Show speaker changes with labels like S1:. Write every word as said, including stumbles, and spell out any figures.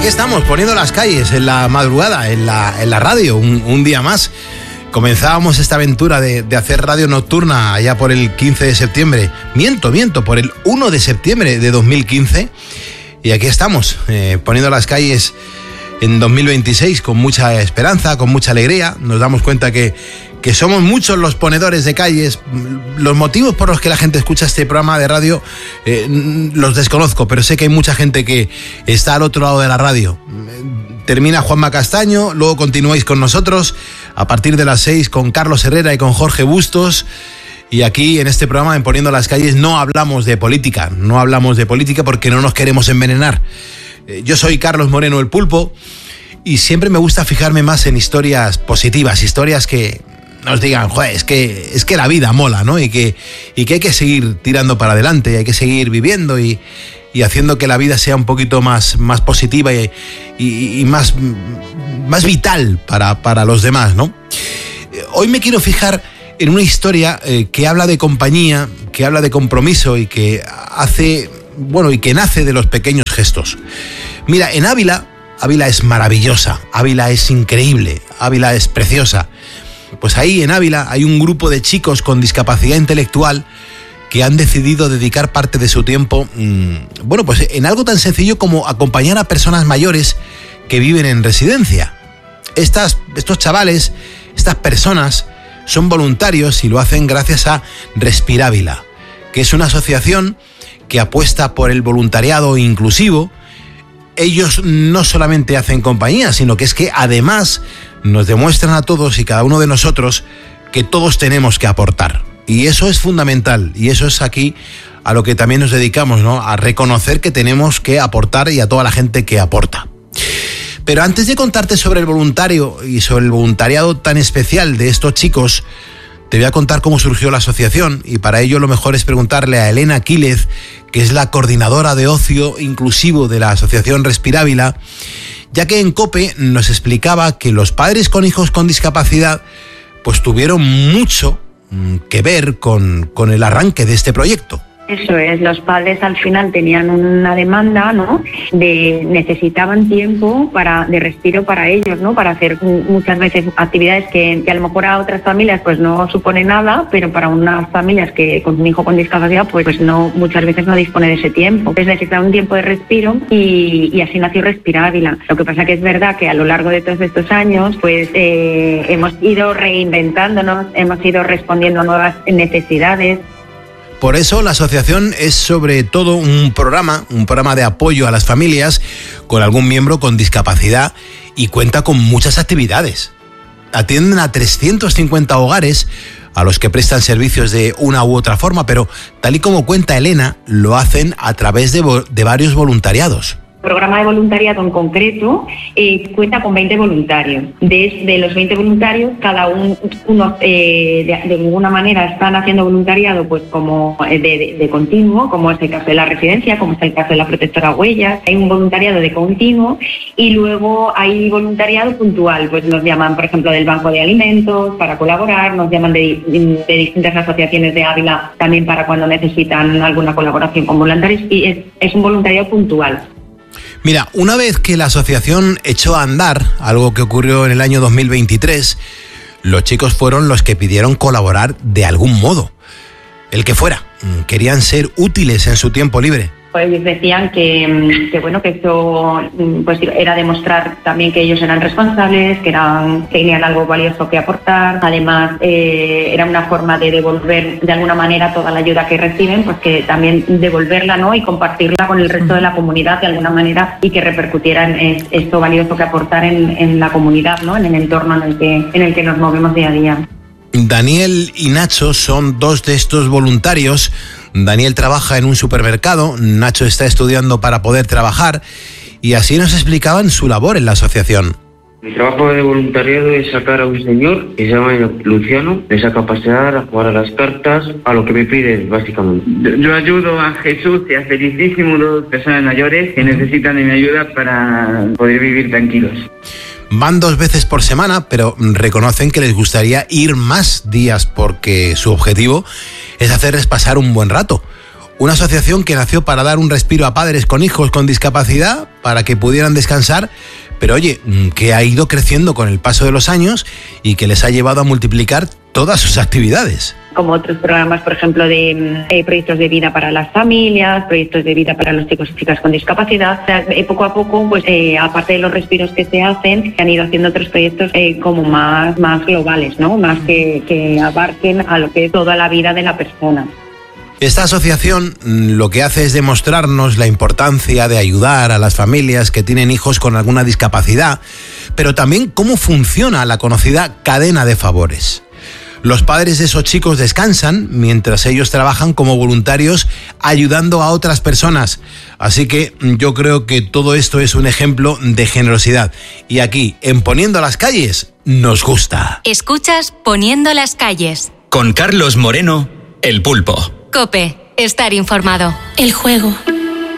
S1: aquí estamos, poniendo las calles en la madrugada, en la, en la radio, un, un día más. Comenzábamos esta aventura de, de hacer radio nocturna allá por el quince de septiembre. Miento, miento, por el uno de septiembre de dos mil quince. Y aquí estamos, eh, poniendo las calles en dos mil veintiséis con mucha esperanza, con mucha alegría. Nos damos cuenta que, que somos muchos los ponedores de calles. Los motivos por los que la gente escucha este programa de radio eh, los desconozco, pero sé que hay mucha gente que está al otro lado de la radio. Termina Juanma Castaño, luego continuáis con nosotros a partir de las seis con Carlos Herrera y con Jorge Bustos. Y aquí en este programa, en Poniendo las Calles, no hablamos de política, no hablamos de política porque no nos queremos envenenar. Yo soy Carlos Moreno el Pulpo y siempre me gusta fijarme más en historias positivas, historias que nos digan, joder, es que, es que la vida mola, ¿no? Y que, y que hay que seguir tirando para adelante, hay que seguir viviendo y, y haciendo que la vida sea un poquito más, más positiva y, y, y más, más vital para, para los demás, ¿no? Hoy me quiero fijar en una historia eh, que habla de compañía, que habla de compromiso y que hace, bueno, y que nace de los pequeños gestos. Mira, en Ávila, Ávila es maravillosa, Ávila es increíble, Ávila es preciosa. Pues ahí en Ávila hay un grupo de chicos con discapacidad intelectual que han decidido dedicar parte de su tiempo, mmm, bueno, pues en algo tan sencillo como acompañar a personas mayores que viven en residencia. Estas, estos chavales, estas personas, son voluntarios y lo hacen gracias a Respira Ávila, que es una asociación que apuesta por el voluntariado inclusivo. Ellos no solamente hacen compañía, sino que es que además nos demuestran a todos y cada uno de nosotros que todos tenemos que aportar. Y eso es fundamental, y eso es aquí a lo que también nos dedicamos, ¿no? A reconocer que tenemos que aportar y a toda la gente que aporta. Pero antes de contarte sobre el voluntario y sobre el voluntariado tan especial de estos chicos, te voy a contar cómo surgió la asociación y para ello lo mejor es preguntarle a Elena Quílez, que es la coordinadora de ocio inclusivo de la asociación Respira Ávila, ya que en COPE nos explicaba que los padres con hijos con discapacidad pues tuvieron mucho que ver con, con el arranque de este proyecto.
S2: Eso es, los padres al final tenían una demanda, ¿no? De necesitaban tiempo para de respiro para ellos, ¿no? Para hacer muchas veces actividades que, que a lo mejor a otras familias pues no supone nada, pero para unas familias que con un hijo con discapacidad pues, pues no muchas veces no dispone de ese tiempo. Entonces necesitaban un tiempo de respiro y, y así nació Respira Ávila. Lo que pasa que es verdad que a lo largo de todos estos años pues eh, hemos ido reinventándonos, hemos ido respondiendo a nuevas necesidades.
S1: Por eso la asociación es sobre todo un programa, un programa de apoyo a las familias con algún miembro con discapacidad y cuenta con muchas actividades. Atienden a trescientos cincuenta hogares a los que prestan servicios de una u otra forma, pero tal y como cuenta Elena, lo hacen a través de, de varios voluntariados.
S2: El programa de voluntariado en concreto eh, cuenta con veinte voluntarios. De, de los veinte voluntarios, cada un, uno eh, de, de ninguna manera están haciendo voluntariado pues como de, de, de continuo, como es el caso de la residencia, como es el caso de la protectora Huellas. Hay un voluntariado de continuo y luego hay voluntariado puntual. Pues nos llaman, por ejemplo, del Banco de Alimentos para colaborar, nos llaman de, de distintas asociaciones de Ávila también para cuando necesitan alguna colaboración con voluntarios y es, es un voluntariado puntual.
S1: Mira, una vez que la asociación echó a andar, algo que ocurrió en el año dos mil veintitrés, los chicos fueron los que pidieron colaborar de algún modo. El que fuera, querían ser útiles en su tiempo libre.
S2: Pues decían que, que bueno que esto pues era demostrar también que ellos eran responsables, que eran que tenían algo valioso que aportar. Además eh, era una forma de devolver de alguna manera toda la ayuda que reciben, pues que también devolverla, ¿no? Y compartirla con el resto de la comunidad de alguna manera y que repercutiera en esto valioso que aportar en, en la comunidad, ¿no? En el entorno en el que en el que nos movemos día a día.
S1: Daniel y Nacho son dos de estos voluntarios. Daniel trabaja en un supermercado, Nacho está estudiando para poder trabajar y así nos explicaban su labor en la asociación.
S3: Mi trabajo de voluntariado es sacar a un señor que se llama Luciano, le saca a pasear, a jugar a las cartas, a lo que me piden básicamente.
S4: Yo, yo ayudo a Jesús y a Felicísimo, dos personas mayores que necesitan de mi ayuda para poder vivir tranquilos.
S1: Van dos veces por semana, pero reconocen que les gustaría ir más días porque su objetivo es hacerles pasar un buen rato. Una asociación que nació para dar un respiro a padres con hijos con discapacidad, para que pudieran descansar, pero oye, que ha ido creciendo con el paso de los años y que les ha llevado a multiplicar todas sus actividades.
S2: Como otros programas, por ejemplo, de eh, proyectos de vida para las familias, proyectos de vida para los chicos y chicas con discapacidad. O sea, eh, poco a poco, pues eh, aparte de los respiros que se hacen, se han ido haciendo otros proyectos eh, como más, más globales, ¿no? Más que, que abarquen a lo que es toda la vida de la persona.
S1: Esta asociación lo que hace es demostrarnos la importancia de ayudar a las familias que tienen hijos con alguna discapacidad, pero también cómo funciona la conocida cadena de favores. Los padres de esos chicos descansan mientras ellos trabajan como voluntarios ayudando a otras personas. Así que yo creo que todo esto es un ejemplo de generosidad. Y aquí, en Poniendo las Calles, nos gusta.
S5: Escuchas Poniendo las Calles.
S6: Con Carlos Moreno, El Pulpo.
S5: COPE. Estar informado.
S7: El juego.